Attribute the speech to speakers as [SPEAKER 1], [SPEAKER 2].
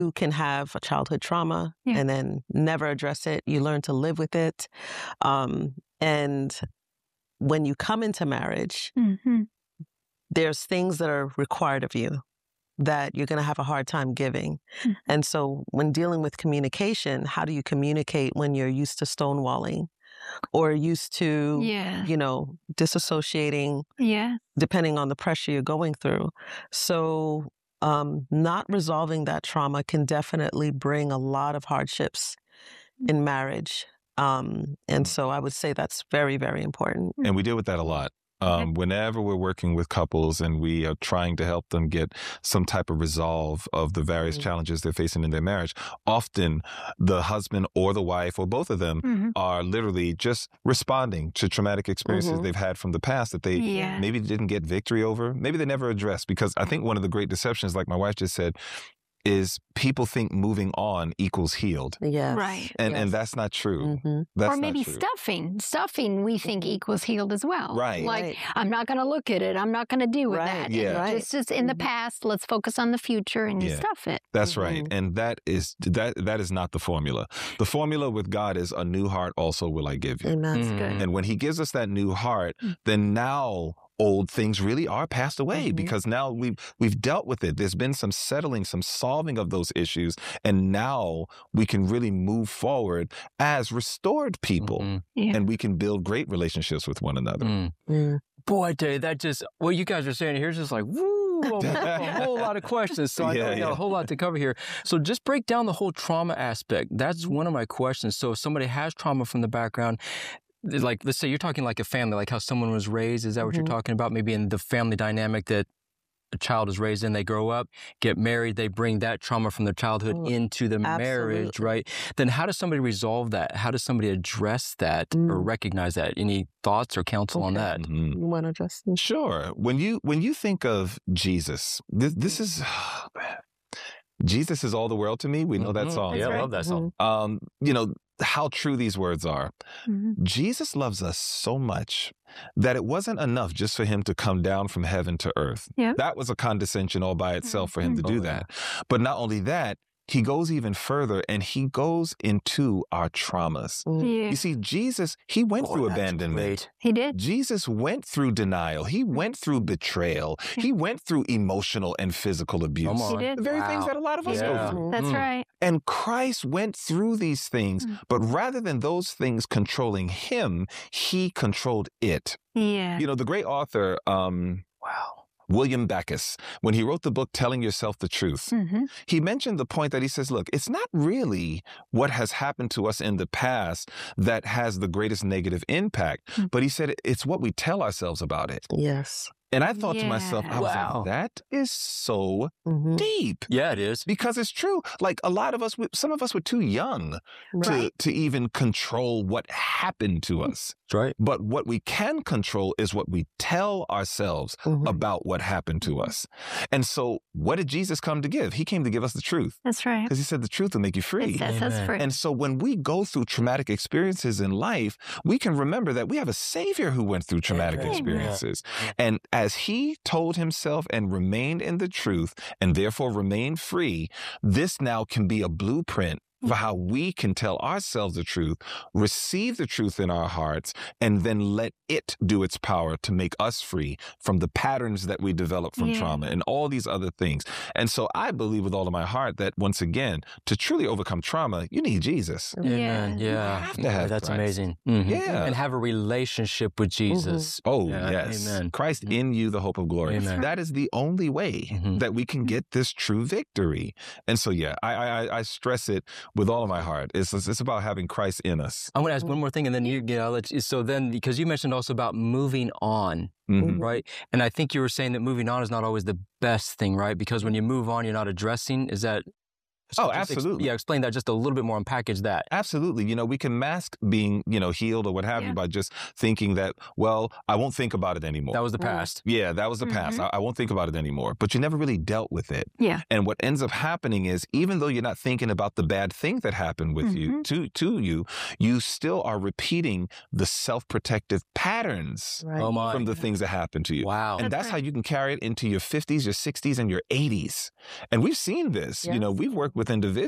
[SPEAKER 1] You can have a childhood trauma
[SPEAKER 2] Yeah.
[SPEAKER 1] and then never address it. You learn to live with it. And when you come into marriage,
[SPEAKER 2] Mhm.
[SPEAKER 1] there's things that are required of you that you're going to have a hard time giving.
[SPEAKER 2] Mhm.
[SPEAKER 1] And so when dealing with communication, how do you communicate when you're used to stonewalling or used to,
[SPEAKER 2] Yeah.
[SPEAKER 1] disassociating
[SPEAKER 2] Yeah.
[SPEAKER 1] depending on the pressure you're going through? So not resolving that trauma can definitely bring a lot of hardships in marriage. And so I would say that's very, very important.
[SPEAKER 3] And we deal with that a lot. Whenever we're working with couples and we are trying to help them get some type of resolve of the various challenges they're facing in their marriage, often the husband or the wife or both of them
[SPEAKER 2] Mhm.
[SPEAKER 3] are literally just responding to traumatic experiences they've had from the past that they
[SPEAKER 2] Yeah.
[SPEAKER 3] maybe didn't get victory over, maybe they never addressed. Because I think one of the great deceptions, like my wife just said, is people think moving on equals healed.
[SPEAKER 1] Yes.
[SPEAKER 2] Right.
[SPEAKER 3] And that's not true.
[SPEAKER 1] Mhm.
[SPEAKER 3] That's
[SPEAKER 2] Or maybe
[SPEAKER 3] not true.
[SPEAKER 2] stuffing. Stuffing we think equals healed as well.
[SPEAKER 3] Right.
[SPEAKER 2] Like,
[SPEAKER 1] Right.
[SPEAKER 2] I'm not going to look at it. I'm not going to deal with
[SPEAKER 1] Right.
[SPEAKER 2] that.
[SPEAKER 3] Yeah.
[SPEAKER 2] And
[SPEAKER 1] Right.
[SPEAKER 2] Just in the past, let's focus on the future and you
[SPEAKER 3] Yeah.
[SPEAKER 2] stuff it.
[SPEAKER 3] That's right. And that is not the formula. The formula with God is a new heart also will I give you.
[SPEAKER 1] Amen.
[SPEAKER 2] That's good.
[SPEAKER 3] And when he gives us that new heart, then now old things really are passed away because now we've dealt with it. There's been some settling, some solving of those issues. And now we can really move forward as restored people
[SPEAKER 2] Yeah.
[SPEAKER 3] and we can build great relationships with one another.
[SPEAKER 4] Boy, I tell you, that just, what you guys are saying here is just like, woo, a whole lot of questions. So I know we got a whole lot to cover here. So just break down the whole trauma aspect. That's one of my questions. So if somebody has trauma from the background, like, let's say you're talking like a family, like how someone was raised. Is that what you're talking about? Maybe in the family dynamic that a child is raised in, they grow up, get married, they bring that trauma from their childhood into the marriage, right? Then how does somebody resolve that? How does somebody address that or recognize that? Any thoughts or counsel on that?
[SPEAKER 1] You want to address this?
[SPEAKER 3] Sure. When you think of Jesus, this is Jesus is all the world to me. We know that song.
[SPEAKER 4] Yeah, I love that song.
[SPEAKER 3] How true these words are. Jesus loves us so much that it wasn't enough just for him to come down from heaven to earth.
[SPEAKER 2] Yeah.
[SPEAKER 3] That was a condescension all by itself for him to do that. But not only that, he goes even further and he goes into our traumas.
[SPEAKER 2] Yeah.
[SPEAKER 3] You see, Jesus, he went through abandonment.
[SPEAKER 2] He did.
[SPEAKER 3] Jesus went through denial. He went through betrayal. He went through emotional and physical abuse.
[SPEAKER 4] Come on.
[SPEAKER 2] He did.
[SPEAKER 3] The very things that a lot of us go
[SPEAKER 4] Yeah.
[SPEAKER 3] through.
[SPEAKER 2] That's right.
[SPEAKER 3] And Christ went through these things, but rather than those things controlling him, he controlled it.
[SPEAKER 2] Yeah.
[SPEAKER 3] You know, the great author, William Backus, when he wrote the book Telling Yourself the Truth, he mentioned the point that he says, look, it's not really what has happened to us in the past that has the greatest negative impact, but he said it's what we tell ourselves about it.
[SPEAKER 1] Yes.
[SPEAKER 3] And I thought to myself, I was
[SPEAKER 4] Wow.
[SPEAKER 3] like, that is so deep.
[SPEAKER 4] Yeah, it is.
[SPEAKER 3] Because it's true. Like a lot of us, some of us were too young to even control what happened to us.
[SPEAKER 4] That's right.
[SPEAKER 3] But what we can control is what we tell ourselves about what happened to us. And so what did Jesus come to give? He came to give us the truth.
[SPEAKER 2] That's right.
[SPEAKER 3] Because he said the truth will make you free.
[SPEAKER 2] It sets us free.
[SPEAKER 3] And so when we go through traumatic experiences in life, we can remember that we have a Savior who went through traumatic experiences. And as he told himself and remained in the truth and therefore remained free, this now can be a blueprint for how we can tell ourselves the truth, receive the truth in our hearts, and then let it do its power to make us free from the patterns that we develop from trauma and all these other things. And so I believe with all of my heart that, once again, to truly overcome trauma, you need Jesus.
[SPEAKER 4] Amen. Yeah.
[SPEAKER 3] have to have
[SPEAKER 4] That's
[SPEAKER 3] Christ.
[SPEAKER 4] amazing.
[SPEAKER 3] Yeah.
[SPEAKER 4] And have a relationship with Jesus.
[SPEAKER 3] Oh,
[SPEAKER 4] Yeah,
[SPEAKER 3] yes.
[SPEAKER 4] amen.
[SPEAKER 3] Christ in you, the hope of glory.
[SPEAKER 4] Amen.
[SPEAKER 3] That is the only way that we can get this true victory. And so, yeah, I stress it with all of my heart. It's about having Christ in us.
[SPEAKER 4] I'm going to ask one more thing, and then I'll let you. So then, because you mentioned also about moving on, right? And I think you were saying that moving on is not always the best thing, right? Because when you move on, you're not addressing. Is that?
[SPEAKER 3] Oh,
[SPEAKER 4] just
[SPEAKER 3] absolutely.
[SPEAKER 4] explain that just a little bit more and package that.
[SPEAKER 3] Absolutely. You know, we can mask being, healed or what have you by just thinking that, well, I won't think about it anymore.
[SPEAKER 4] That was the past.
[SPEAKER 3] Yeah, that was the past. I won't think about it anymore. But you never really dealt with it.
[SPEAKER 2] Yeah.
[SPEAKER 3] And what ends up happening is, even though you're not thinking about the bad thing that happened with you, to you, you still are repeating the self-protective patterns
[SPEAKER 1] Right.
[SPEAKER 4] Oh my.
[SPEAKER 3] from the things that happened to you.
[SPEAKER 4] Wow.
[SPEAKER 3] And that's how you can carry it into your 50s, your 60s, and your 80s. And we've seen this.
[SPEAKER 1] Yes.
[SPEAKER 3] We've worked with individuals